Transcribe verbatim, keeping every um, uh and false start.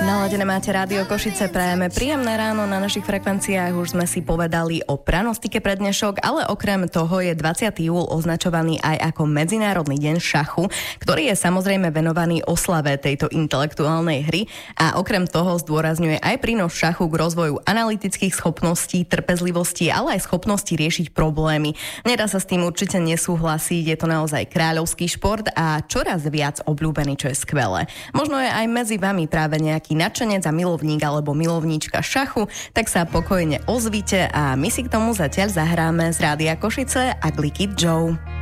Naladené máte Rádio Košice, prajeme príjemné ráno na našich frekvenciách. Už sme si povedali o pranostike pre dnešok, ale okrem toho je dvadsiateho júla označovaný aj ako Medzinárodný deň šachu, ktorý je samozrejme venovaný oslave tejto intelektuálnej hry a okrem toho zdôrazňuje aj prínos šachu k rozvoju analytických schopností, trpezlivosti, ale aj schopnosti riešiť problémy. Nedá sa s tým určite nesúhlasiť, je to naozaj kráľovský šport a čoraz viac obľúbený, čo je skvelé. Možno je aj medzi vami práve nejaký nadšenec a milovník alebo milovníčka šachu, tak sa pokojne ozvite a my si k tomu zatiaľ zahráme z Rádia Košice a Gliky Joe.